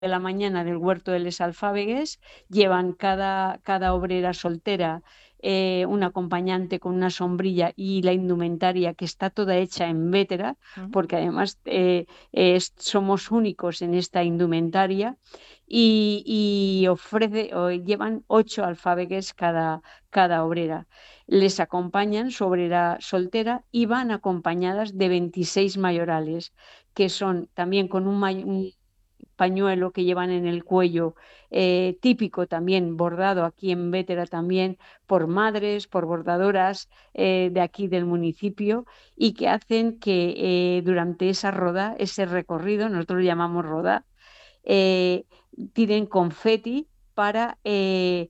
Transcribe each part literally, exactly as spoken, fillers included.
de la mañana del huerto de Les Alfábegues, llevan cada, cada obrera soltera eh, un acompañante con una sombrilla y la indumentaria que está toda hecha en Bétera, Ujú. porque además eh, es- somos únicos en esta indumentaria y, y ofrece, o llevan ocho alfábegues cada, cada obrera. Les acompañan su obrera soltera y van acompañadas de veintiséis mayorales, que son también con un, may- un pañuelo que llevan en el cuello, eh, típico también, bordado aquí en Bétera también por madres, por bordadoras eh, de aquí del municipio, y que hacen que eh, durante esa roda, ese recorrido, nosotros lo llamamos roda, eh, tiren confeti para eh,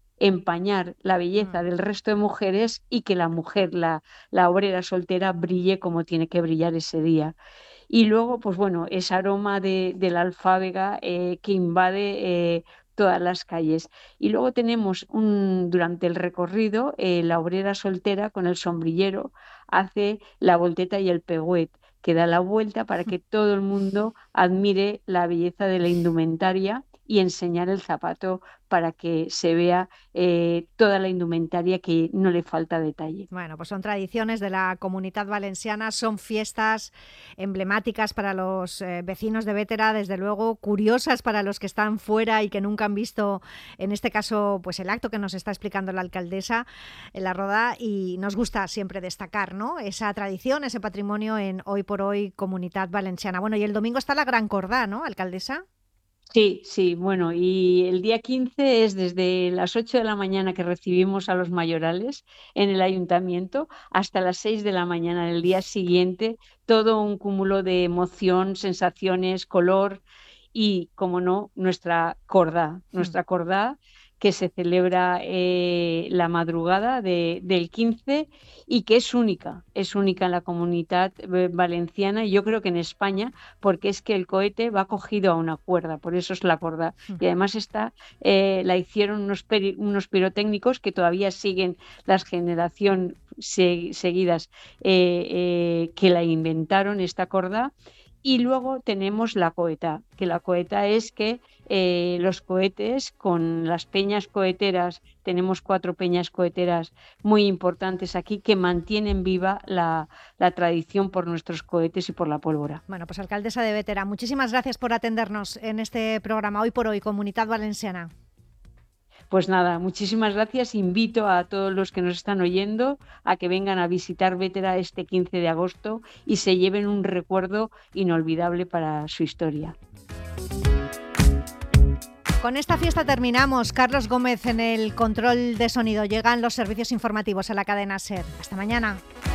empañar la belleza Mm. del resto de mujeres y que la mujer, la, la obrera soltera, brille como tiene que brillar ese día. Y luego, pues bueno, ese aroma de, de la alfábega eh, que invade eh, todas las calles. Y luego tenemos un, durante el recorrido, eh, la obrera soltera con el sombrillero hace la volteta y el pegüet, que da la vuelta para que todo el mundo admire la belleza de la indumentaria y enseñar el zapato para que se vea eh, toda la indumentaria, que no le falta detalle. Bueno, pues son tradiciones de la Comunidad Valenciana, son fiestas emblemáticas para los eh, vecinos de Bétera, desde luego curiosas para los que están fuera y que nunca han visto, en este caso, pues el acto que nos está explicando la alcaldesa en la Roda, y nos gusta siempre destacar, ¿no?, esa tradición, ese patrimonio en Hoy por Hoy Comunidad Valenciana. Bueno, y el domingo está la Gran Cordá, ¿no, alcaldesa? Sí, sí, bueno, y el día quince es desde las ocho de la mañana que recibimos a los mayorales en el ayuntamiento hasta las seis de la mañana del día siguiente, todo un cúmulo de emoción, sensaciones, color y, como no, nuestra cordá, Hmm. nuestra cordá que se celebra eh, la madrugada de- del quince y que es única, es única en la comunidad eh, valenciana y yo creo que en España, porque es que el cohete va cogido a una cuerda, por eso es la cuerda. Y además está, eh, la hicieron unos, peri- unos pirotécnicos que todavía siguen las generaciones seguidas eh, eh, que la inventaron, esta corda. Y luego tenemos la coheta, que la coheta es que eh, los cohetes con las peñas coheteras, tenemos cuatro peñas coheteras muy importantes aquí que mantienen viva la, la tradición por nuestros cohetes y por la pólvora. Bueno, pues alcaldesa de Bétera, muchísimas gracias por atendernos en este programa Hoy por Hoy, Comunidad Valenciana. Pues nada, muchísimas gracias. Invito a todos los que nos están oyendo a que vengan a visitar Vétera este quince de agosto y se lleven un recuerdo inolvidable para su historia. Con esta fiesta terminamos. Carlos Gómez en el control de sonido. Llegan los servicios informativos a la cadena SER. Hasta mañana.